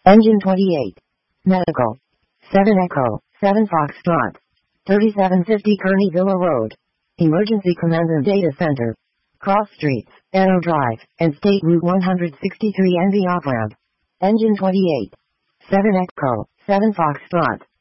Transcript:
Engine 28. Medical. 7 Echo, 7 Foxtrot. 3750 Kearney Villa Road. Emergency Command and Data Center. Cross Streets, Arrow Drive, and State Route 163 NV off-ramp. Engine 28. 7 Echo, 7 Foxtrot.